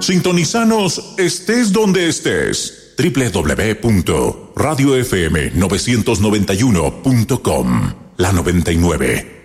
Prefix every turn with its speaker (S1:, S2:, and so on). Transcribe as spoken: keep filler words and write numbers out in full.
S1: Sintonizanos estés donde estés. doble u doble u doble u punto radio f m novecientos noventa y uno punto com. La noventa y nueve.